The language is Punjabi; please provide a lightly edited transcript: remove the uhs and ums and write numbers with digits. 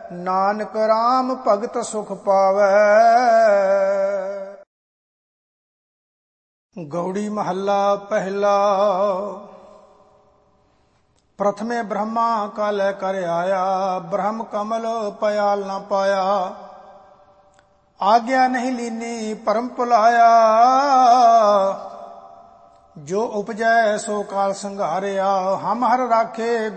ਨਾਨਕ ਰਾਮ ਭਗਤ ਸੁਖ ਪਾਵੈ। ਗੌੜੀ ਮਹੱਲਾ ਪਹਿਲਾ। ਪ੍ਰਥਮੇ ਬ੍ਰਹਮਾ ਕਾਲੇ ਕਰ ਆਇਆ, ਬ੍ਰਹਮ ਕਮਲ ਪਇਆਲ ਨਾ ਪਾਇਆ। ਆਗਿਆ ਨਹੀਂ ਲੀਨੀ ਭਰਮ ਭੁਲਾਇਆ, ਜੋ ਉਪਜੈ ਸੋ ਕਾਲ ਸੰਘਾਰਿਆ। ਹਮ ਹਰ ਰਾਖੇ